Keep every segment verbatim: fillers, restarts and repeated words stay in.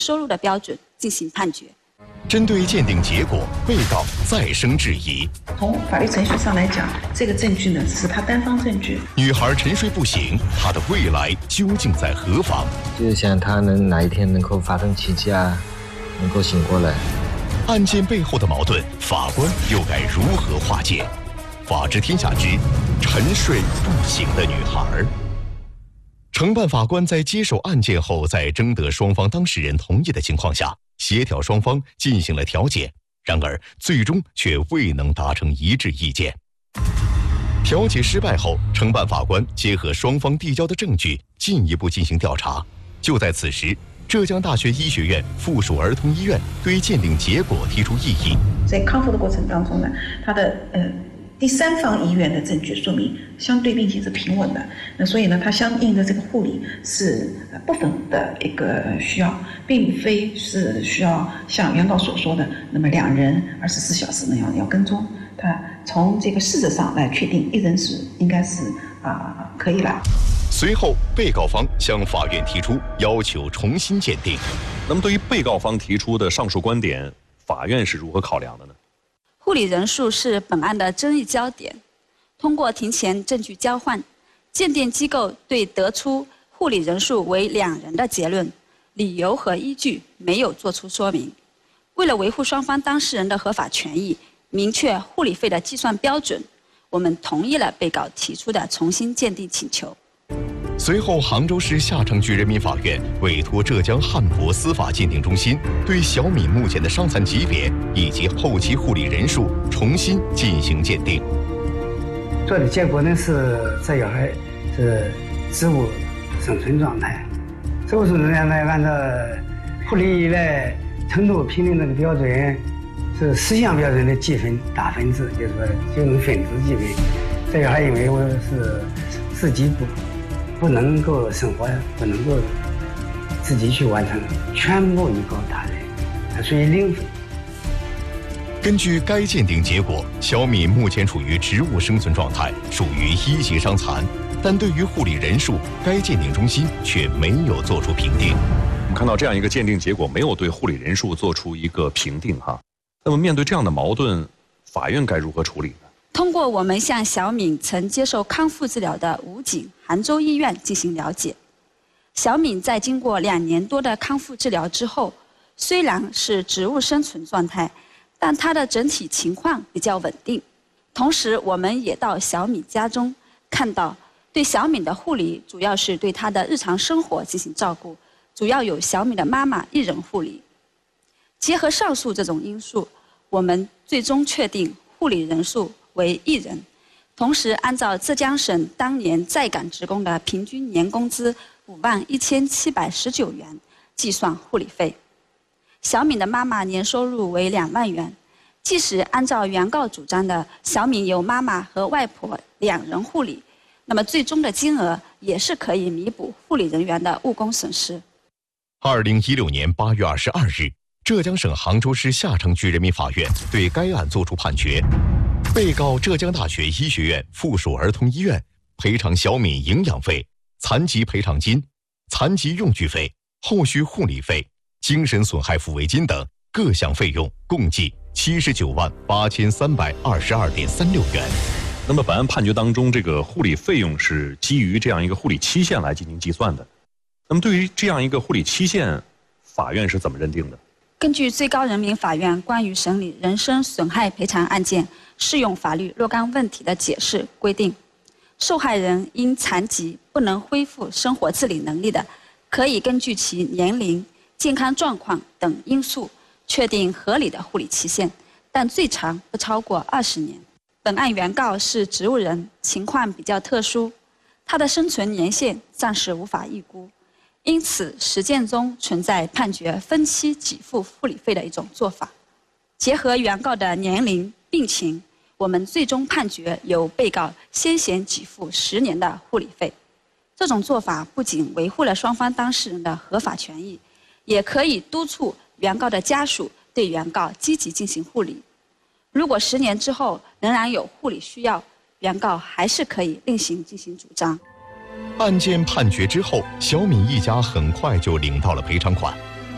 收入的标准进行判决。 针对鉴定结果，被告再生质疑。 从法律程序上来讲，这个证据呢只是他单方证据。 女孩沉睡不醒，她的未来究竟在何方？ 就是想她能哪一天能够发生奇迹啊，能够醒过来。 案件背后的矛盾，法官又该如何化解？法治天下之沉睡不醒的女孩。承办法官在接手案件后，在征得双方当事人同意的情况下，协调双方进行了调解，然而最终却未能达成一致意见。调解失败后，承办法官结合双方递交的证据，进一步进行调查。就在此时，浙江大学医学院附属儿童医院对鉴定结果提出异议。 在康复的过程当中呢，他的呃第三方医院的证据说明相对并行是平稳的，那所以呢，它相应的这个护理是部分的一个需要，并非是需要像原告所说的那么两人二十四小时那样要跟踪。他从这个事实上来确定一人是应该是啊、呃、可以了。 随后，被告方向法院提出要求重新鉴定。 那么，对于被告方提出的上述观点，法院是如何考量的呢？ 护理人数是本案的争议焦点。通过庭前证据交换，鉴定机构对得出护理人数为两人的结论，理由和依据没有作出说明。为了维护双方当事人的合法权益，明确护理费的计算标准，我们同意了被告提出的重新鉴定请求。 随后，杭州市下城区人民法院委托浙江汉博司法鉴定中心对小敏目前的伤残级别以及后期护理人数重新进行鉴定。 做的结果呢是这小孩是植物生存状态，植物生存状态按照护理依赖程度评定那个标准是十项标准的计分打分制，就是说就用分值计分。这小孩因为我是自己不。不能够生活，不能够自己去完成，全部依靠他人，它属于零分。 根据该鉴定结果，小敏目前处于植物生存状态，属于一级伤残。但对于护理人数，该鉴定中心却没有做出评定。 我们看到这样一个鉴定结果，没有对护理人数做出一个评定哈。那么面对这样的矛盾，法院该如何处理呢？ 通过我们向小敏曾接受康复治疗的武警杭州医院进行了解，小敏在经过两年多的康复治疗之后，虽然是植物生存状态，但她的整体情况比较稳定。同时，我们也到小敏家中，看到对小敏的护理主要是对她的日常生活进行照顾，主要由小敏的妈妈一人护理。结合上述这种因素，我们最终确定护理人数为一人，同时按照浙江省当年在岗职工的平均年工资五万一千七百十九元计算护理费。小敏的妈妈年收入为两万元，即使按照原告主张的小敏由妈妈和外婆两人护理，那么最终的金额也是可以弥补护理人员的误工损失。 二零一六年八月二十二日，浙江省杭州市下城区人民法院对该案作出判决。被告浙江大学医学院附属儿童医院赔偿小敏营养费、残疾赔偿金、残疾用具费、后续护理费、精神损害抚慰金等各项费用共计七十九万八千三百二十二点三六元。 那么本案判决当中，这个护理费用是基于这样一个护理期限来进行计算的。那么对于这样一个护理期限，法院是怎么认定的？ 根据最高人民法院关于审理人身损害赔偿案件适用法律若干问题的解释规定，受害人因残疾不能恢复生活自理能力的，可以根据其年龄、健康状况等因素确定合理的护理期限，但最长不超过二十年。本案原告是植物人，情况比较特殊，他的生存年限暂时无法预估。因此，实践中存在判决分期给付护理费的一种做法。结合原告的年龄、病情，我们最终判决由被告先行给付十年的护理费。这种做法不仅维护了双方当事人的合法权益，也可以督促原告的家属对原告积极进行护理。如果十年之后仍然有护理需要，原告还是可以另行进行主张。 案件判决之后，小敏一家很快就领到了赔偿款。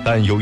但由于